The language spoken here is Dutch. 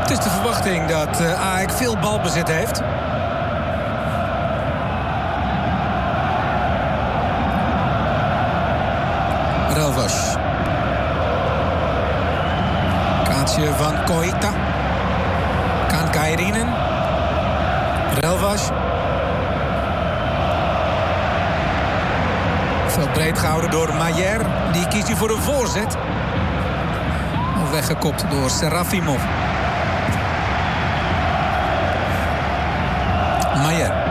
Het is de verwachting dat AEK veel balbezit heeft. Relvas. Kaartje van Koita. Kairinen. Relvas. Veel breed gehouden door Maier. Die kiest hij voor een voorzet. Weggekopt door Serafimov. Maier.